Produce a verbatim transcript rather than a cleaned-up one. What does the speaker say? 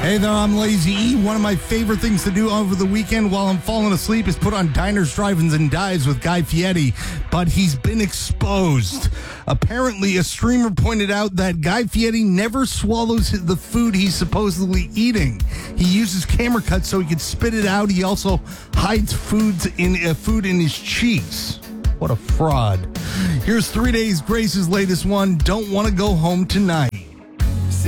Hey there, I'm Lazy E. One of my favorite things to do over the weekend while I'm falling asleep is put on Diners, Drive-Ins, and Dives with Guy Fieri, but he's been exposed. Apparently, a streamer pointed out that Guy Fieri never swallows the food he's supposedly eating. He uses camera cuts so he can spit it out. He also hides foods in uh, food in his cheeks. What a fraud. Here's Three Days Grace's latest one, Don't Want to Go Home Tonight.